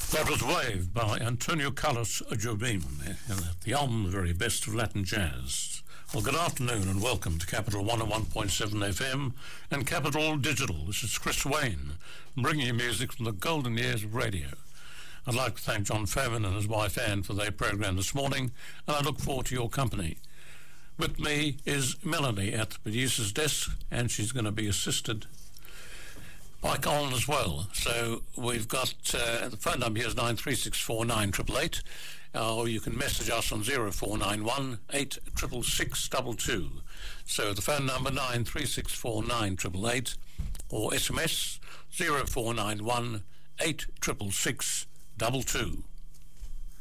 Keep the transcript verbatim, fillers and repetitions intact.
That was Wave by Antonio Carlos Jobim, the album The Very Best of Latin Jazz. Well, good afternoon and welcome to Capital one oh one point seven F M and Capital Digital. This is Chris Wayne, bringing you music from the golden years of radio. I'd like to thank John Fairman and his wife Anne for their programme this morning, and I look forward to your company. With me is Melanie at the producer's desk, and she's going to be assisted by Colin as well. So we've got uh, the phone number here is nine three six four nine eight eight eight, uh, or you can message us on zero four nine one eight six six six two two. So the phone number nine three six four nine eight eight eight, or S M S zero four nine one eight six six six two two.